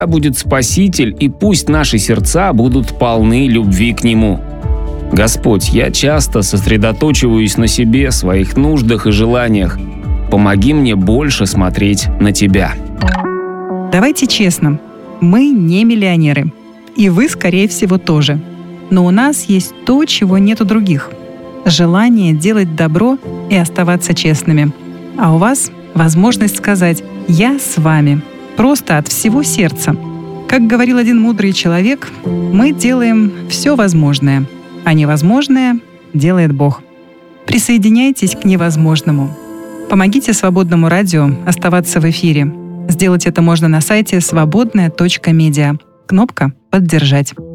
будет Спаситель, и пусть наши сердца будут полны любви к Нему. Господь, я часто сосредоточиваюсь на себе, своих нуждах и желаниях. Помоги мне больше смотреть на Тебя. Давайте честно, мы не миллионеры. И вы, скорее всего, тоже. Но у нас есть то, чего нет у других. Желание делать добро и оставаться честными. А у вас возможность сказать «Я с вами». Просто от всего сердца. Как говорил один мудрый человек, мы делаем все возможное, а невозможное делает Бог. Присоединяйтесь к невозможному. Помогите Свободному радио оставаться в эфире. Сделать это можно на сайте свободная.медиа. Кнопка «Поддержать».